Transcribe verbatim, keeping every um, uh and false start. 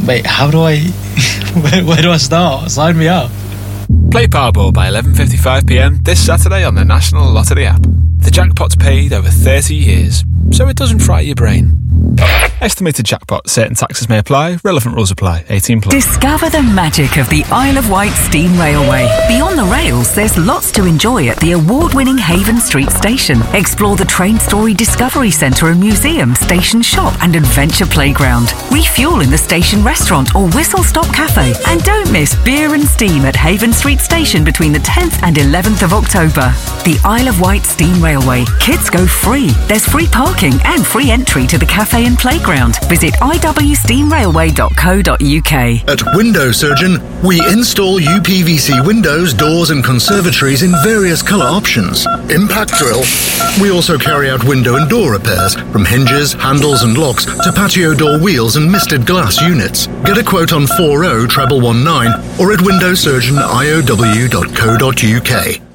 Mate, how do I... where, where do I start? Sign me up. Play Powerball by eleven fifty-five p m this Saturday on the National Lottery app. The jackpot's paid over thirty years, so it doesn't fry your brain. Estimated jackpot. Certain taxes may apply. Relevant rules apply. eighteen plus. Discover the magic of the Isle of Wight Steam Railway. Beyond the rails, there's lots to enjoy at the award-winning Haven Street Station. Explore the Train Story Discovery Centre and Museum, station shop and adventure playground. Refuel in the station restaurant or Whistle Stop Cafe. And don't miss beer and steam at Haven Street Station between the tenth and eleventh of October. The Isle of Wight Steam Railway. Kids go free. There's free parking and free entry to the cafe and playground. Visit i w steam railway dot co dot u k. At Window Surgeon, we install U P V C windows, doors and conservatories in various colour options. Impact drill. We also carry out window and door repairs, from hinges, handles and locks to patio door wheels and misted glass units. Get a quote on four oh one one nine or at window surgeon i o w dot co dot u k.